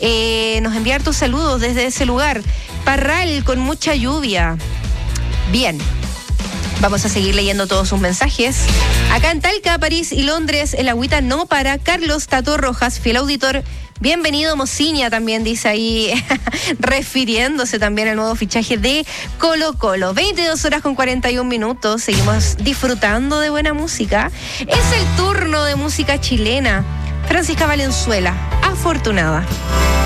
nos enviar tus saludos desde ese lugar. Parral con mucha lluvia. Bien. Vamos a seguir leyendo todos sus mensajes. Acá en Talca, París y Londres, el agüita no para. Carlos Tato Rojas, fiel auditor. Bienvenido, Mociña, también dice ahí, refiriéndose también al nuevo fichaje de Colo Colo. 22 horas con 41 minutos. Seguimos disfrutando de buena música. Es el turno de música chilena. Francisca Valenzuela, Afortunada.